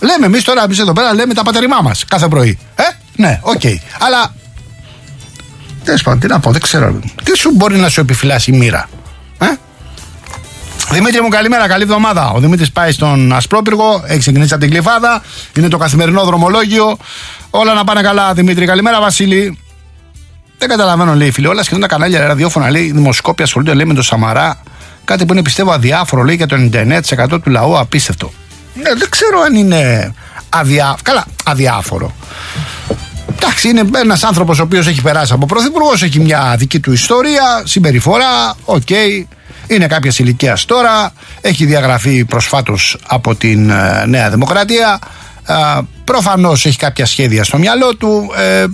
Λέμε εμείς τώρα, εμείς εδώ πέρα λέμε τα πατερημά μας κάθε πρωί. Ναι, οκ. Αλλά. Τέλος πάντων, τι να πω, δεν ξέρω. Τι σου μπορεί να σου επιφυλάσει η μοίρα. Δημήτρη μου, καλημέρα, καλή εβδομάδα. Ο Δημήτρης πάει στον Ασπρόπυργο, έχει ξεκινήσει από την Γλυφάδα. Είναι το καθημερινό δρομολόγιο. Όλα να πάνε καλά, Δημήτρη. Καλημέρα, Βασίλη. Δεν καταλαβαίνω, λέει, φίλε. Όλα σχεδόν τα κανάλια ραδιόφωνα, λέει, δημοσκόπια ασχολούνται, λέει, με τον Σαμαρά. Κάτι που είναι, πιστεύω, αδιάφορο, λέει, για το 99% του λαού. Απίστευτο. Δεν ξέρω αν είναι καλά, αδιάφορο. Εντάξει, είναι ένας άνθρωπος ο οποίος έχει περάσει από πρωθυπουργός, έχει μια δική του ιστορία, συμπεριφορά, οκ. Είναι κάποιας ηλικίας τώρα, έχει διαγραφεί προσφάτως από την Νέα Δημοκρατία, προφανώς έχει κάποια σχέδια στο μυαλό του.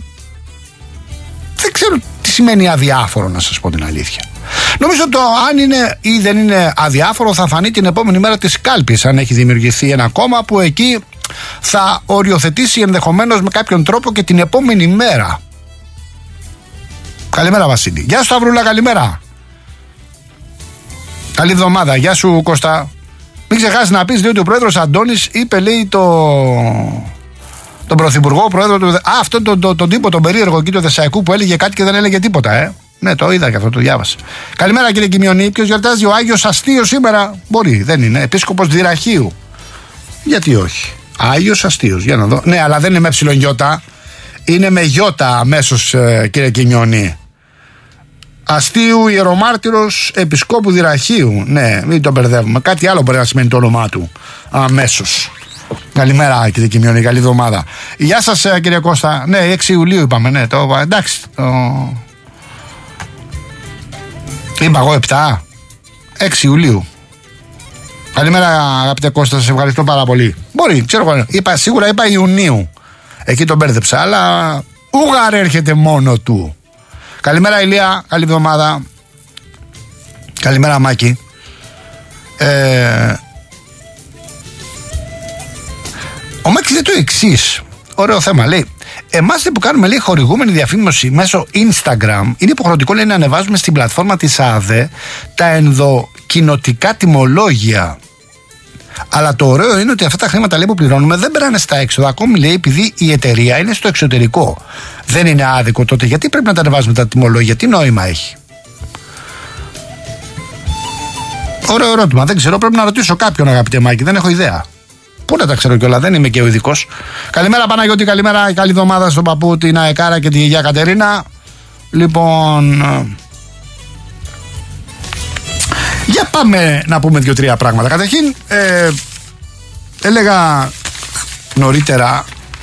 Δεν ξέρω τι σημαίνει αδιάφορο, να σας πω την αλήθεια. Νομίζω το αν είναι ή δεν είναι αδιάφορο θα φανεί την επόμενη μέρα της κάλπης, αν έχει δημιουργηθεί ένα κόμμα που εκεί θα οριοθετήσει ενδεχομένως με κάποιον τρόπο και την επόμενη μέρα. Καλημέρα, Βασίλη. Γεια σου, Σταυρούλα, καλημέρα. Καλή εβδομάδα. Γεια σου, Κώστα. Μην ξεχάσεις να πεις, διότι ο πρόεδρος Αντώνης είπε, λέει, τον πρωθυπουργό, πρόεδρο του. Αυτόν τον τύπο, τον περίεργο εκεί του Θεσσαϊκού που έλεγε κάτι και δεν έλεγε τίποτα, Ναι, το είδα και αυτό, το διάβασα. Καλημέρα, κύριε Κιμιονή. Ποιος γιορτάζει? Ο Άγιος Αστειος σήμερα? Μπορεί, δεν είναι. Επίσκοπος Δυραχείου. Γιατί όχι? Άγιος Αστειος, για να δω. Ναι, αλλά δεν είναι με ψιλογιώτα. Είναι με γιώτα αμέσως, κύριε Κιμιονή. Αστείου, ιερομάρτυρος Επισκόπου Δυραχείου. Ναι, μην τον μπερδεύουμε. Κάτι άλλο μπορεί να σημαίνει το όνομά του. Αμέσως. Καλημέρα, κύριε Κιμιονή, καλή εβδομάδα. Γεια σας, κύριε Κώστα. Ναι, 6 Ιουλίου είπαμε, ναι. Εντάξει. Είπα εγώ 7. 6 Ιουλίου. Καλημέρα, αγαπητέ Κώστα, σας ευχαριστώ πάρα πολύ. Μπορεί, ξέρω εγώ. Σίγουρα είπα Ιουνίου. Εκεί τον μπέρδεψα, αλλά Ούγαρ έρχεται μόνο του. Καλημέρα, Ηλία, καλή εβδομάδα. Καλημέρα, Μάκη. Ο Μάκης λέει το εξής. Ωραίο θέμα, λέει. Εμάς που κάνουμε, λέει, χορηγούμενη διαφήμιση μέσω Instagram, είναι υποχρεωτικό, λέει, να ανεβάζουμε στην πλατφόρμα της ΑΔΕ τα ενδοκοινοτικά τιμολόγια. Αλλά το ωραίο είναι ότι αυτά τα χρήματα, λέει, που πληρώνουμε δεν περνάνε στα έξοδα. Ακόμη, λέει, επειδή η εταιρεία είναι στο εξωτερικό. Δεν είναι άδικο τότε? Γιατί πρέπει να τα ανεβάζουμε τα τιμολόγια? Τι νόημα έχει? Ωραίο ερώτημα. Δεν ξέρω. Πρέπει να ρωτήσω κάποιον, αγαπητέ Μάκη. Δεν έχω ιδέα. Πού να τα ξέρω κιόλα, δεν είμαι και ο ειδικός. Καλημέρα, Παναγιώτη, καλημέρα. Καλή εβδομάδα στον παππού, την Αεκάρα και τη γιαγιά Κατερίνα. Λοιπόν. Για πάμε να πούμε 2-3 πράγματα. Καταρχήν, έλεγα νωρίτερα,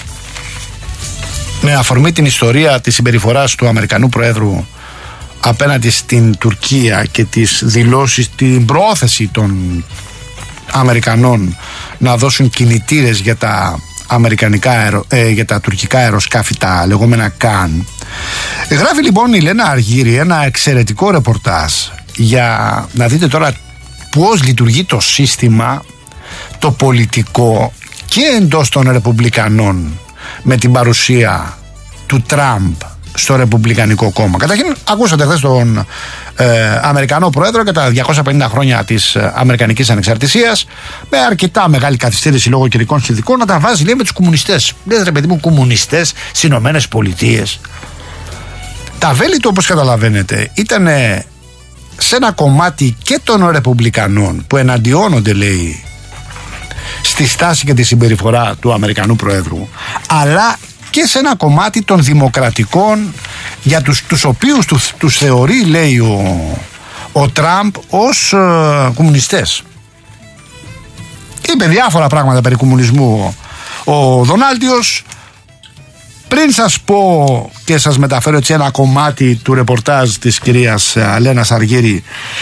με αφορμή την ιστορία της συμπεριφοράς του Αμερικανού Προέδρου απέναντι στην Τουρκία και τις δηλώσεις, την προώθηση των Αμερικανών να δώσουν κινητήρες για τα για τα τουρκικά αεροσκάφη, τα λεγόμενα ΚΑΝ. Γράφει λοιπόν η Λένα Αργύρη ένα εξαιρετικό ρεπορτάζ για να δείτε τώρα πώς λειτουργεί το σύστημα, το πολιτικό και εντός των Ρεπουμπλικανών με την παρουσία του Τραμπ στο Ρεπουμπλικανικό κόμμα. Καταρχήν, ακούσατε χθες τον Αμερικανό Πρόεδρο για τα 250 χρόνια της Αμερικανικής Ανεξαρτησίας, με αρκετά μεγάλη καθυστέρηση λόγω καιρικών συνθηκών, να τα βάζει, λέει, με τους κομμουνιστές. Λέει, ρε παιδί μου, κομμουνιστές στις Ηνωμένες Πολιτείες. Τα βέλη του, όπως καταλαβαίνετε, ήταν σε ένα κομμάτι και των Ρεπουμπλικανών που εναντιώνονται, λέει, στη στάση και τη συμπεριφορά του Αμερικανού Προέδρου, αλλά και σε ένα κομμάτι των δημοκρατικών, για τους οποίους τους θεωρεί, λέει, ο Τραμπ ως κομμουνιστές. Είπε διάφορα πράγματα περί κομμουνισμού ο Δονάλτιος. Πριν σας πω και σας μεταφέρω έτσι ένα κομμάτι του ρεπορτάζ της κυρίας Λένας Αργύρη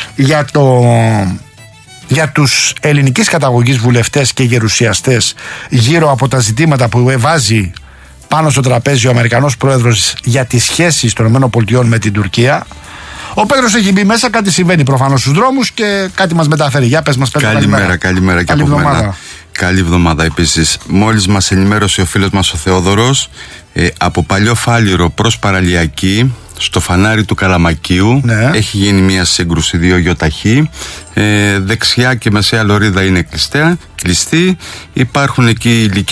για τους ελληνικής καταγωγής βουλευτές και γερουσιαστές γύρω από τα ζητήματα που βάζει πάνω στο τραπέζι ο Αμερικανός Πρόεδρος για τις σχέσεις των ΗΠΑ με την Τουρκία. Ο Πέτρος έχει μπει μέσα, κάτι συμβαίνει προφανώς στους δρόμους και κάτι μας μεταφέρει. Για πες μας, Πέτρο. Καλημέρα και από μένα. Καλή εβδομάδα επίσης. Μόλις μας ενημέρωσε ο φίλος μας ο Θεόδωρος, από Παλιό Φάληρο προς Παραλιακή, στο φανάρι του Καλαμακίου, ναι, έχει γίνει μια σύγκρουση 2 γιοταχή. Δεξιά και μεσαία λωρίδα είναι κλειστή. Υπάρχουν εκεί ηλικιωμένοι